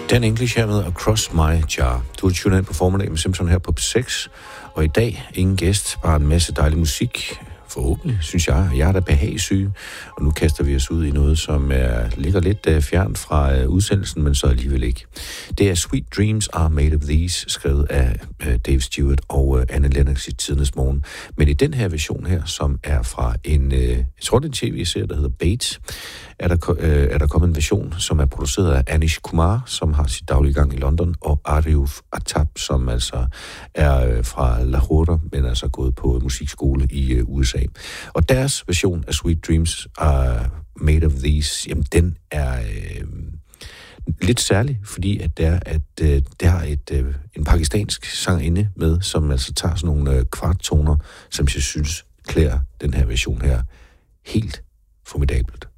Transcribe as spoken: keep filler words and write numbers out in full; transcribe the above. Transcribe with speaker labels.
Speaker 1: Dan English her med Across My Jar. Du er tunet ind på formiddag med Simpson her på P seks, og i dag ingen gæst, bare en masse dejlig musik. Forhåbentlig, synes jeg. Jeg er da behagsyg, og nu kaster vi os ud i noget, som er, ligger lidt uh, fjernt fra uh, udsendelsen, men så alligevel ikke. Det er Sweet Dreams Are Made of These, skrevet af uh, Dave Stewart og uh, Anne Lennox i Tidernes Morgen. Men i den her version her, som er fra en, uh, jeg tror det er en tv-serie, der hedder Bates, er der, uh, er der kommet en version, som er produceret af Anish Kumar, som har sit daglige gang i London, og Arif Atab, som altså er uh, fra Lahore, men altså gået på musikskole i uh, U S A. Og deres version af Sweet Dreams Are Made of These, jamen den er øh, lidt særlig, fordi at det er, at øh, der er et, øh, en pakistansk sangerinde med, som altså tager sådan nogle øh, kvarttoner, som jeg synes klæder den her version her helt formidabelt.